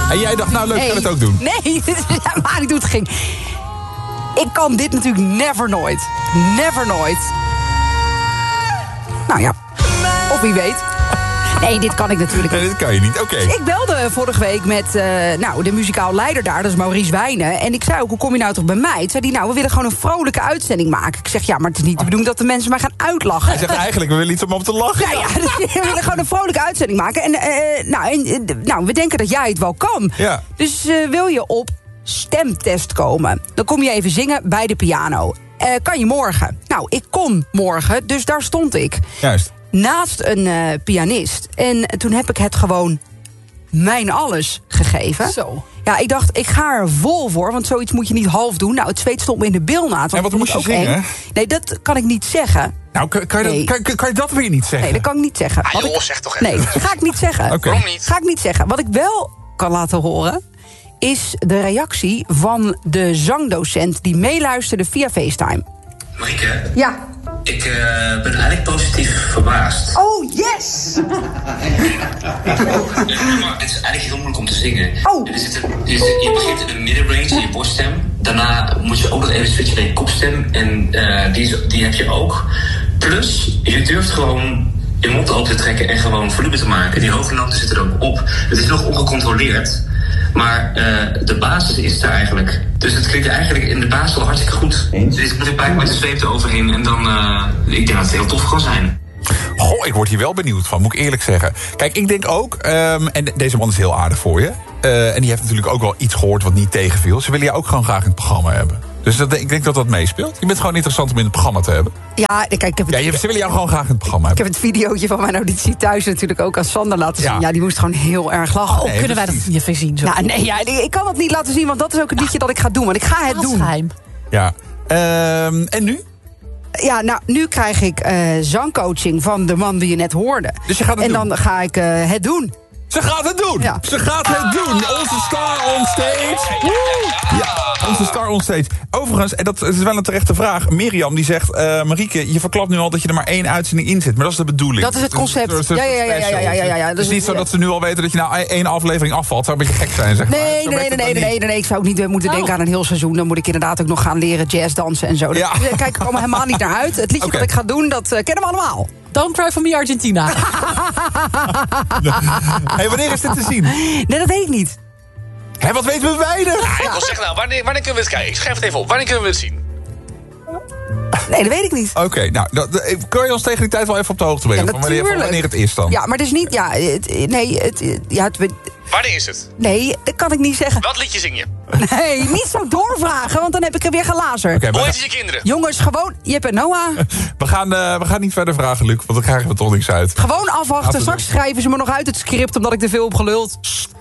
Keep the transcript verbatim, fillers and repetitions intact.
En jij dacht, nou leuk, nee. ik ga het ook doen. Nee, maar ik doe het ging. Ik kan dit natuurlijk never nooit. Never nooit. Nou ja, of wie weet. Nee, dit kan ik natuurlijk niet. Nee, dit kan je niet, oké. Okay. Ik belde vorige week met uh, nou, de muzikaal leider daar, dat is Maurice Wijnen. En ik zei ook, hoe kom je nou toch bij mij? Toen zei hij, nou, we willen gewoon een vrolijke uitzending maken. Ik zeg, ja, maar het is niet de bedoeling dat de mensen mij gaan uitlachen. Hij zegt eigenlijk, we willen iets om op te lachen. Ja, ja, we willen gewoon een vrolijke uitzending maken. En, uh, nou, en uh, nou, we denken dat jij het wel kan. Ja. Dus uh, wil je op stemtest komen? Dan kom je even zingen bij de piano. Uh, kan je morgen? Nou, ik kon morgen, dus daar stond ik. Juist. Naast een uh, pianist. En toen heb ik het gewoon mijn alles gegeven. Zo. Ja, ik dacht, ik ga er vol voor, want zoiets moet je niet half doen. Nou, het zweet stond me in de bilnaad. En wat moest je zingen? Eng. Nee, dat kan ik niet zeggen. Nou, kan, kan, je nee. dat, kan, kan je dat weer niet zeggen? Nee, dat kan ik niet zeggen. Ah, Wat joh, ik, zeg toch even. Nee, dat ga ik niet zeggen. Okay. Waarom niet? Ga ik niet zeggen. Wat ik wel kan laten horen, is de reactie van de zangdocent die meeluisterde via FaceTime. Marieke? Ja. Ik uh, ben eigenlijk positief verbaasd. Oh, yes! Maar het is eigenlijk heel moeilijk om te zingen. Oh. Er zit een, er zit, je begint in de middenrange in je borststem. Daarna moet je ook nog even switchen naar je kopstem. En uh, die, is, die heb je ook. Plus, je durft gewoon je mond open te trekken en gewoon volume te maken. Die hoge noten zitten er ook op. Het is nog ongecontroleerd. Maar uh, de basis is er eigenlijk. Dus het klinkt eigenlijk in de basis wel hartstikke goed. Dus ik moet er bijna met de zweep eroverheen. En dan, uh, ik denk dat het heel tof kan zijn. Goh, ik word hier wel benieuwd van, moet ik eerlijk zeggen. Kijk, ik denk ook, um, en deze man is heel aardig voor je. Uh, en die heeft natuurlijk ook wel iets gehoord wat niet tegenviel. Ze willen jou ook gewoon graag in het programma hebben. Dus dat, ik denk dat dat meespeelt. Je bent gewoon interessant om in het programma te hebben. Ja, kijk, ik heb het, ja, je, ze willen jou gewoon graag in het programma ik hebben. heb het videootje van mijn auditie thuis natuurlijk ook aan Sander laten zien. Ja, ja die moest gewoon heel erg lachen. Oh, nee, kunnen wij dat precies. niet even zien? Zo? Nou, nee, ja, ik kan dat niet laten zien, want dat is ook het liedje dat ik ga doen. Want ik ga het doen. Geheim. Ja. Um, en nu? Ja, nou, nu krijg ik uh, zangcoaching van de man die je net hoorde. Dus je gaat het en doen? dan ga ik uh, het doen. Ze gaat het doen! Ja. Ze gaat het doen! Onze star on stage! Woe! Ja, onze star on stage. Overigens, en dat is wel een terechte vraag. Mirjam die zegt, uh, Marieke, je verklapt nu al dat je er maar één uitzending in zit. Maar dat is de bedoeling. Dat is het concept. Dus, dus, Ja, ja, ja, ja, ja, ja, ja, ja. Het is niet zo dat ze nu al weten dat je nou één aflevering afvalt. Zou een beetje gek zijn, zeg maar. Nee, Zo nee, werkt nee, het nee, dan nee, niet. nee, nee. Ik zou ook niet uh, moeten Oh. denken aan een heel seizoen. Dan moet ik inderdaad ook nog gaan leren jazzdansen en zo. Ja. Dat, kijk, ik kom er helemaal niet naar uit. Het liedje Oké. dat ik ga doen, dat uh, kennen we allemaal. Don't Cry For Me Argentina. Hey, wanneer is dit te zien? Nee, dat weet ik niet. Hé, wat weten we weinig? Ja, ik wil zeggen, nou, wanneer, wanneer kunnen we het kijken? Ik schrijf het even op. Wanneer kunnen we het zien? Nee, dat weet ik niet. Oké, okay, nou, dat, dat, kun je ons tegen die tijd wel even op de hoogte brengen? Ja, van, wanneer, van natuurlijk. wanneer het is dan? Ja, maar het is niet... Ja, het, nee, het, ja, het, Wanneer is het? nee, dat kan ik niet zeggen. Wat liedje zing je? Nee, niet zo doorvragen, want dan heb ik er weer gelazerd. Okay, Hoe we, heet je kinderen? Jongens, gewoon Jip en Noah. we, gaan, uh, we gaan niet verder vragen, Luc, want dan krijgen we toch niks uit. Gewoon afwachten. Laten we Straks doen. schrijven ze me nog uit het script omdat ik te veel heb geluld.